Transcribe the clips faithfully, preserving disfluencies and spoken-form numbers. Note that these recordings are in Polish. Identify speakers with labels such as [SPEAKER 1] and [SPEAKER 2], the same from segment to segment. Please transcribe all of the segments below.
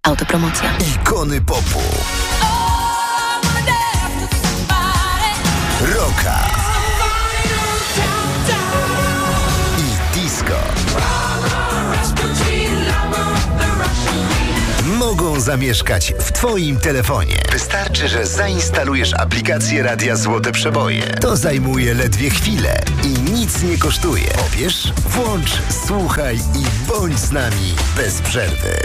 [SPEAKER 1] Autopromocja.
[SPEAKER 2] Ikony popu. Rocka. I disco. Mogą zamieszkać w Twoim telefonie. Wystarczy, że zainstalujesz aplikację Radia Złote Przeboje. To zajmuje ledwie chwilę i nic nie kosztuje. Pobierz, włącz, słuchaj i bądź z nami bez przerwy.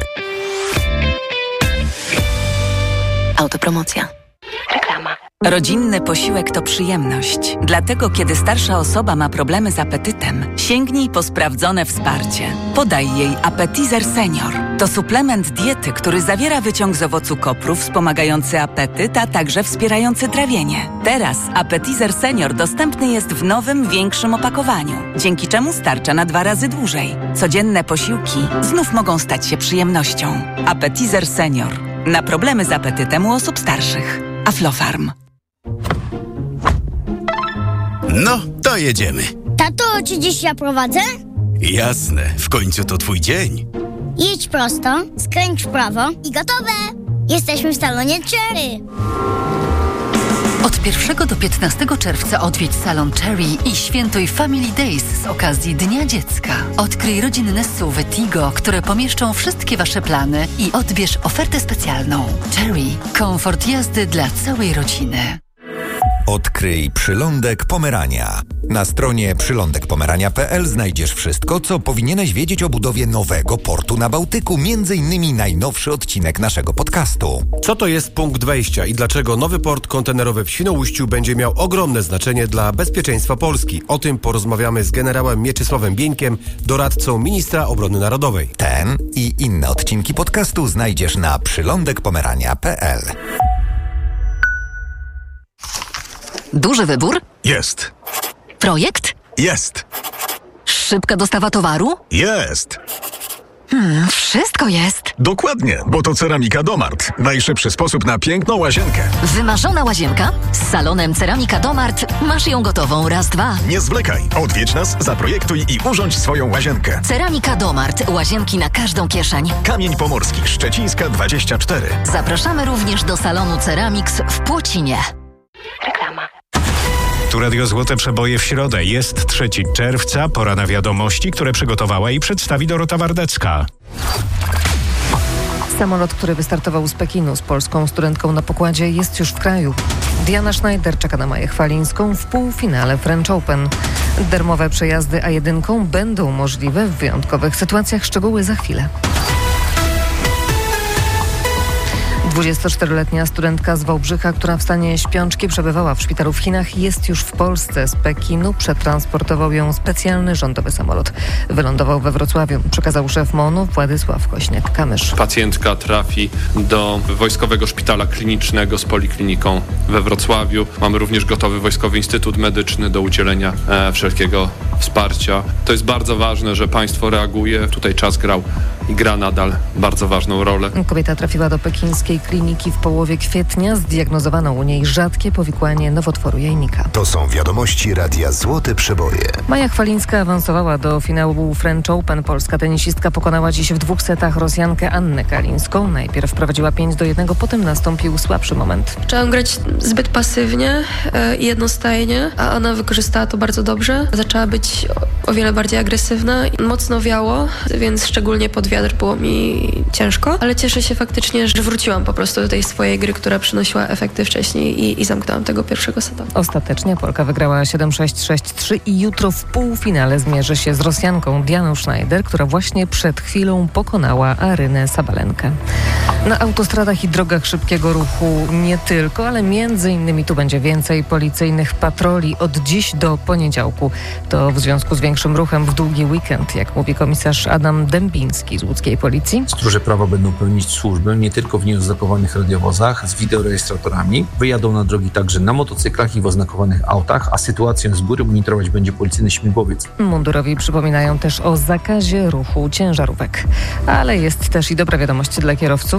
[SPEAKER 1] Autopromocja. Reklama.
[SPEAKER 3] Rodzinny posiłek to przyjemność. Dlatego, kiedy starsza osoba ma problemy z apetytem, sięgnij po sprawdzone wsparcie. Podaj jej Appetizer Senior. To suplement diety, który zawiera wyciąg z owocu kopru wspomagający apetyt, a także wspierający trawienie. Teraz Appetizer Senior dostępny jest w nowym, większym opakowaniu, dzięki czemu starcza na dwa razy dłużej. Codzienne posiłki znów mogą stać się przyjemnością. Appetizer Senior. Na problemy z apetytem u osób starszych. Aflofarm.
[SPEAKER 4] No, to jedziemy.
[SPEAKER 5] Tato, czy dziś ja prowadzę?
[SPEAKER 4] Jasne, w końcu to twój dzień.
[SPEAKER 5] Jedź prosto, skręć w prawo i gotowe! Jesteśmy w salonie Cherry.
[SPEAKER 6] Od pierwszego do piętnastego czerwca odwiedź salon Cherry i świętuj Family Days z okazji Dnia Dziecka. Odkryj rodzinne S U V Tigo, które pomieszczą wszystkie Wasze plany i odbierz ofertę specjalną. Cherry. Komfort jazdy dla całej rodziny.
[SPEAKER 2] Odkryj Przylądek Pomerania. Na stronie przylądek pomerania kropka p l znajdziesz wszystko, co powinieneś wiedzieć o budowie nowego portu na Bałtyku, między innymi najnowszy odcinek naszego podcastu.
[SPEAKER 7] Co to jest punkt wejścia i dlaczego nowy port kontenerowy w Świnoujściu będzie miał ogromne znaczenie dla bezpieczeństwa Polski? O tym porozmawiamy z generałem Mieczysławem Bieńkiem, doradcą ministra obrony narodowej.
[SPEAKER 2] Ten i inne odcinki podcastu znajdziesz na przylądek pomerania kropka p l.
[SPEAKER 8] Duży wybór?
[SPEAKER 9] Jest.
[SPEAKER 8] Projekt?
[SPEAKER 9] Jest.
[SPEAKER 8] Szybka dostawa towaru?
[SPEAKER 9] Jest.
[SPEAKER 8] Hmm, wszystko jest.
[SPEAKER 9] Dokładnie, bo to Ceramika Domart. Najszybszy sposób na piękną łazienkę.
[SPEAKER 8] Wymarzona łazienka? Z salonem Ceramika Domart masz ją gotową raz, dwa.
[SPEAKER 9] Nie zwlekaj. Odwiedź nas, zaprojektuj i urządź swoją łazienkę.
[SPEAKER 8] Ceramika Domart. Łazienki na każdą kieszeń.
[SPEAKER 9] Kamień Pomorski, Szczecińska dwadzieścia cztery.
[SPEAKER 8] Zapraszamy również do salonu Ceramix w Płocinie.
[SPEAKER 1] Reklama.
[SPEAKER 10] Tu Radio Złote Przeboje w środę. Jest trzeciego czerwca, pora na wiadomości, które przygotowała i przedstawi Dorota Wardecka.
[SPEAKER 11] Samolot, który wystartował z Pekinu z polską studentką na pokładzie, jest już w kraju. Diana Schneider czeka na Maję Chwalińską w półfinale French Open. Darmowe przejazdy A jeden będą możliwe w wyjątkowych sytuacjach. Szczegóły za chwilę. dwudziestoczteroletnia studentka z Wałbrzycha, która w stanie śpiączki przebywała w szpitalu w Chinach, jest już w Polsce. Z Pekinu przetransportował ją specjalny rządowy samolot. Wylądował we Wrocławiu, przekazał szef MON-u Władysław Kośniak-Kamysz.
[SPEAKER 12] Pacjentka trafi do Wojskowego Szpitala Klinicznego z Polikliniką we Wrocławiu. Mamy również gotowy Wojskowy Instytut Medyczny do udzielenia e, wszelkiego wsparcia. To jest bardzo ważne, że państwo reaguje. Tutaj czas grał i gra nadal bardzo ważną rolę.
[SPEAKER 11] Kobieta trafiła do pekińskiej kliniki w połowie kwietnia. Zdiagnozowano u niej rzadkie powikłanie nowotworu jajnika.
[SPEAKER 2] To są wiadomości Radia Złote Przeboje.
[SPEAKER 11] Maja Chwalińska awansowała do finału French Open. Polska tenisistka pokonała dziś w dwóch setach Rosjankę Annę Kalińską. Najpierw prowadziła pięć do jednego, potem nastąpił słabszy moment.
[SPEAKER 13] Zaczęłam grać zbyt pasywnie i jednostajnie, a ona wykorzystała to bardzo dobrze. Zaczęła być o wiele bardziej agresywna. Mocno wiało, więc szczególnie pod wiatr było mi ciężko, ale cieszę się faktycznie, że wróciłam po prostu do tej swojej gry, która przynosiła efekty wcześniej i, i zamknęłam tego pierwszego seta.
[SPEAKER 11] Ostatecznie Polka wygrała siedem sześć, sześć trzy i jutro w półfinale zmierzy się z Rosjanką Dianą Schneider, która właśnie przed chwilą pokonała Arynę Sabalenkę. Na autostradach i drogach szybkiego ruchu nie tylko, ale między innymi tu będzie więcej policyjnych patroli od dziś do poniedziałku. To w związku z większym ruchem w długi weekend, jak mówi komisarz Adam Dębiński z łódzkiej policji.
[SPEAKER 14] Stróże prawa będą pełnić służbę nie tylko w nieoznakowanych radiowozach z wideorejestratorami. Wyjadą na drogi także na motocyklach i w oznakowanych autach, a sytuację z góry monitorować będzie policyjny śmigłowiec.
[SPEAKER 11] Mundurowi przypominają też o zakazie ruchu ciężarówek. Ale jest też i dobra wiadomość dla kierowców.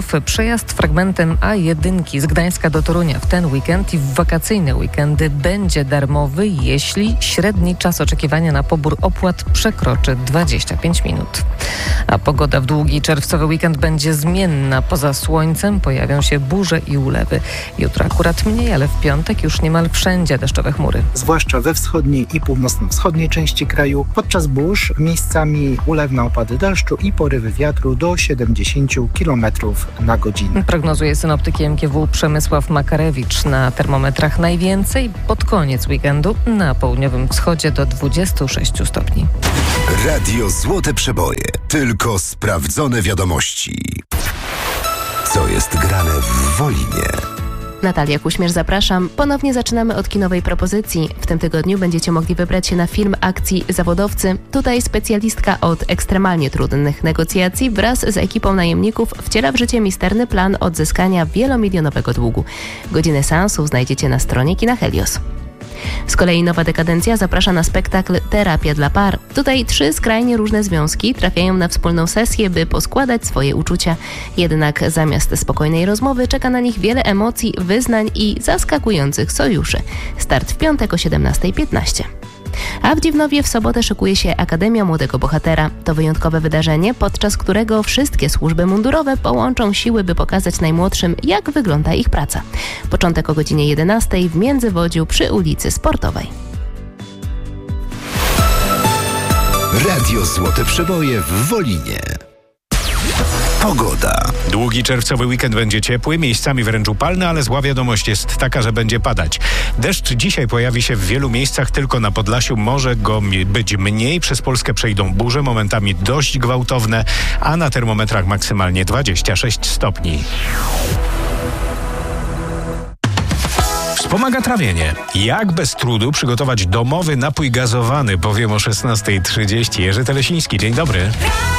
[SPEAKER 11] Kraków. Przejazd fragmentem A jeden z Gdańska do Torunia w ten weekend i w wakacyjne weekendy będzie darmowy, jeśli średni czas oczekiwania na pobór opłat przekroczy dwadzieścia pięć minut. A pogoda w długi czerwcowy weekend będzie zmienna. Poza słońcem pojawią się burze i ulewy. Jutro akurat mniej, ale w piątek już niemal wszędzie deszczowe chmury.
[SPEAKER 15] Zwłaszcza we wschodniej i północno-wschodniej części kraju. Podczas burz miejscami ulewne opady deszczu i porywy wiatru do siedemdziesiąt kilometrów na godzinę.
[SPEAKER 11] Prognozuje synoptyk M G W Przemysław Makarewicz. Na termometrach najwięcej pod koniec weekendu na południowym wschodzie do dwudziestu sześciu stopni.
[SPEAKER 2] Radio Złote Przeboje. Tylko sprawdzone wiadomości. Co jest grane w Wolinie?
[SPEAKER 16] Natalia Kuśmierz, zapraszam. Ponownie zaczynamy od kinowej propozycji. W tym tygodniu będziecie mogli wybrać się na film akcji Zawodowcy. Tutaj specjalistka od ekstremalnie trudnych negocjacji wraz z ekipą najemników wciela w życie misterny plan odzyskania wielomilionowego długu. Godzinę seansów znajdziecie na stronie Kina Helios. Z kolei Nowa Dekadencja zaprasza na spektakl Terapia dla par. Tutaj trzy skrajnie różne związki trafiają na wspólną sesję, by poskładać swoje uczucia. Jednak zamiast spokojnej rozmowy czeka na nich wiele emocji, wyznań i zaskakujących sojuszy. Start w piątek o siedemnasta piętnaście. A w Dziwnowie w sobotę szykuje się Akademia Młodego Bohatera. To wyjątkowe wydarzenie, podczas którego wszystkie służby mundurowe połączą siły, by pokazać najmłodszym, jak wygląda ich praca. Początek o godzinie jedenastej w Międzywodziu przy ulicy Sportowej.
[SPEAKER 2] Radio Złote Przeboje w Wolinie. Pogoda.
[SPEAKER 10] Długi czerwcowy weekend będzie ciepły, miejscami wręcz upalny, ale zła wiadomość jest taka, że będzie padać. Deszcz dzisiaj pojawi się w wielu miejscach, tylko na Podlasiu może go być mniej. Przez Polskę przejdą burze, momentami dość gwałtowne, a na termometrach maksymalnie dwadzieścia sześć stopni. Wspomaga trawienie. Jak bez trudu przygotować domowy napój gazowany? Powiem o szesnasta trzydzieści. Jerzy Telesiński, dzień dobry.